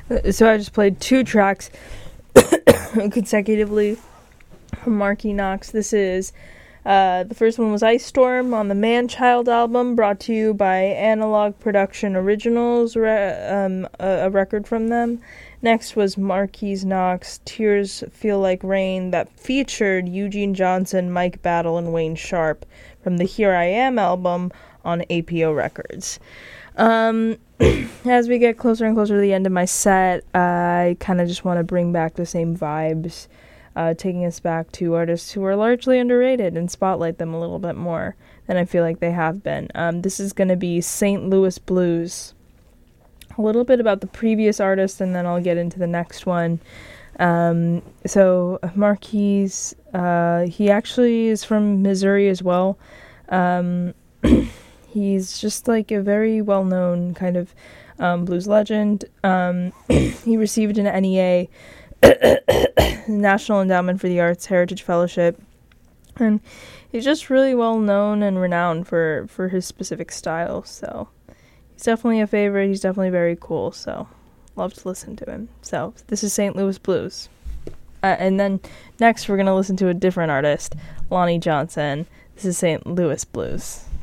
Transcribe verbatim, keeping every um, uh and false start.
So I just played two tracks consecutively from Marky Knox. This is uh, the first one was Ice Storm on the Man-Child album, brought to you by Analog Production Originals, re- um, a, a record from them. Next was Marky Knox, Tears Feel Like Rain, that featured Eugene Johnson, Mike Battle, and Wayne Sharp from the Here I Am album on A P O Records. Um, as we get closer and closer to the end of my set, I kind of just want to bring back the same vibes, uh, taking us back to artists who are largely underrated and spotlight them a little bit more than I feel like they have been. Um, this is going to be Saint Louis Blues. A little bit about the previous artist, and then I'll get into the next one. Um, so Marquise, uh, he actually is from Missouri as well. Um, he's just like a very well-known kind of um, blues legend. Um, he received an N E A, National Endowment for the Arts Heritage Fellowship, and he's just really well-known and renowned for, for his specific style, so he's definitely a favorite. He's definitely very cool, so love to listen to him. So this is Saint Louis Blues. Uh, and then next we're going to listen to a different artist, Lonnie Johnson. This is Saint Louis Blues.